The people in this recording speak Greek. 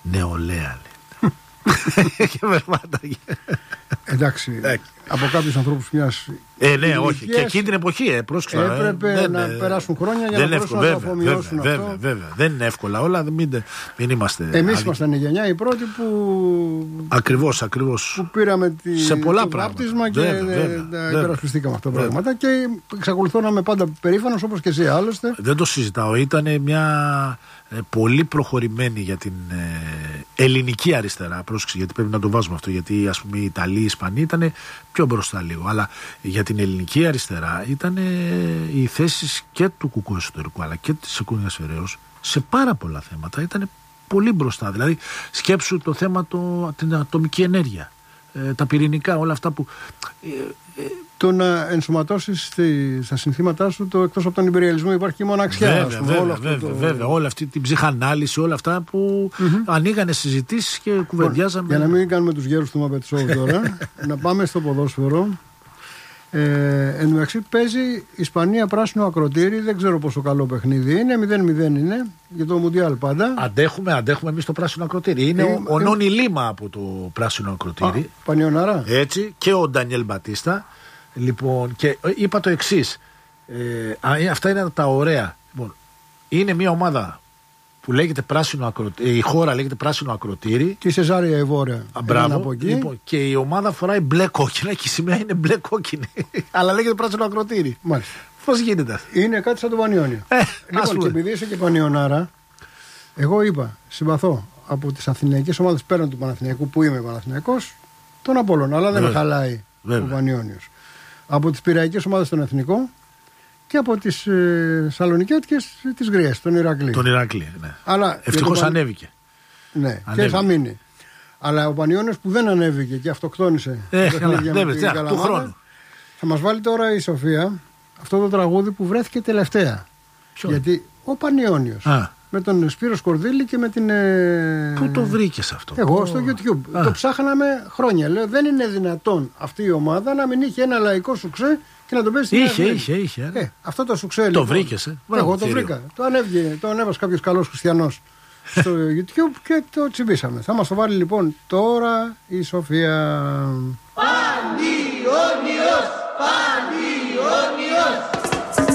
Νεολαία, λέει. Και περπάταγε. Εντάξει, από κάποιους ανθρώπους μιας. Ναι, όχι. Και εκείνη την εποχή, πρόσεξα. Έπρεπε να περάσουν χρόνια για να μπορέσουν να το αφομοιώσουν αυτό. Βέβαια. Δεν είναι εύκολα όλα. Μην είμαστε. Εμείς ήμασταν η γενιά οι πρώτοι που. Ακριβώς. Που πήραμε το βάπτισμα και υπερασπιστήκαμε αυτά τα πράγματα. Και εξακολουθώ να είμαι πάντα περήφανος, όπως και εσύ άλλωστε. Δεν το συζητάω. Ήταν μια πολύ προχωρημένη για την ελληνική αριστερά. Πρόσεξε, γιατί πρέπει να το βάζουμε αυτό. Γιατί ας πούμε οι Ιταλοί, οι Ισπανοί ήταν πιο μπροστά λίγο. Αλλά για την ελληνική αριστερά ήταν οι θέσεις και του Κουκού εσωτερικού αλλά και της Σεκούνιας Φεραίος σε πάρα πολλά θέματα. Ήταν πολύ μπροστά. Δηλαδή, σκέψου το θέμα την ατομική ενέργεια, τα πυρηνικά, όλα αυτά που. Το να ενσωματώσεις στα συνθήματά σου το εκτός από τον υπεριαλισμό υπάρχει μοναξιά. Βέβαια. Όλη αυτή την ψυχανάλυση, όλα αυτά που ανοίγανε συζητήσεις και κουβεντιάζαμε. Για να μην κάνουμε τους γέρους του Muppet Show τώρα, να πάμε στο ποδόσφαιρο. Εν τω μεταξύ παίζει Ισπανία πράσινο ακροτήρι. Δεν ξέρω πόσο καλό παιχνίδι είναι. 0-0 είναι για το Μουντιάλ πάντα. Αντέχουμε εμείς το πράσινο ακροτήρι. Είναι ο Νόνι Λίμα από το πράσινο ακροτήρι. Πανιονάρα. Έτσι, και ο Ντανιέλ Μπατίστα. Λοιπόν, και είπα το εξής. Αυτά είναι τα ωραία. Λοιπόν, είναι μια ομάδα που λέγεται πράσινο ακροτήρι. Η χώρα λέγεται πράσινο ακροτήρι. Και η Σεζάρια Εβόρια. Μπράβο. Λοιπόν, και η ομάδα φοράει μπλε κόκκινα και η σημαία είναι μπλε κόκκινη. Αλλά λέγεται πράσινο ακροτήρι. Μάλιστα. Πώς γίνεται αυτό? Είναι κάτι σαν το Πανιόνιο. Λοιπόν, και επειδή είσαι και Πανιονάρα, εγώ είπα, συμπαθώ από τις αθηναϊκές ομάδες πέραν του Παναθηναϊκού, που είμαι Παναθηναϊκός, τον Απόλλωνα. Αλλά δεν με χαλάει ο Πανιόνιος. Από τις πειραϊκές ομάδες των Εθνικών και από τις Σαλονικέτικες τις Γριές, τον Ηρακλή. Ναι. Ευτυχώς ανέβηκε. Ναι, και θα μείνει. Αλλά ο Πανιόνιος που δεν ανέβηκε και αυτοκτόνησε του χρόνου. Θα μας βάλει τώρα η Σοφία αυτό το τραγούδι που βρέθηκε τελευταία. Γιατί ο Πανιόνιος με τον Σπύρο Σκορδίλη και με την. Πού το βρήκες αυτό? Εγώ στο YouTube. Το ψάχναμε χρόνια. Λέω δεν είναι δυνατόν αυτή η ομάδα να μην είχε ένα λαϊκό σουξέ και να το παίζει στην Ελλάδα. Είχε. Αυτό το σουξέ. Το λοιπόν, βρήκες. Εγώ το βρήκα. Το ανέβασε κάποιος καλός χριστιανός στο YouTube και το τσιμπήσαμε. Θα μας το βάλει λοιπόν τώρα η Σοφία. Πανιόνιος, Πανιόνιος.